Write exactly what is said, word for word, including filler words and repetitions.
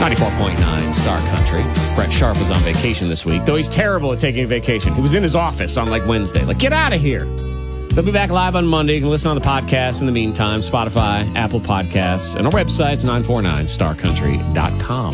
ninety-four point nine Star Country. Brett Sharp was on vacation this week, though he's terrible at taking a vacation. He was in his office on like Wednesday. Like, get out of here. They'll be back live on Monday. You can listen on the podcast in the meantime. Spotify, Apple Podcasts, and our website's nine four nine star country dot com.